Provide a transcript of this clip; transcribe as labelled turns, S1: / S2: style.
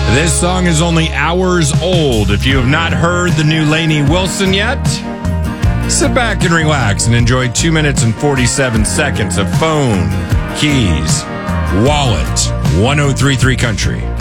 S1: This song is only hours old. If you have not heard the new Lainey Wilson yet, sit back and relax and enjoy 2 minutes and 47 seconds of Phone, Keys, Wallet, 103.3 Country.